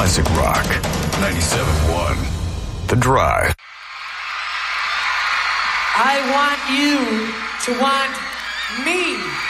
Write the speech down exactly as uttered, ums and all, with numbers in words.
classic rock. ninety-seven point one. The Drive. I want you to want me.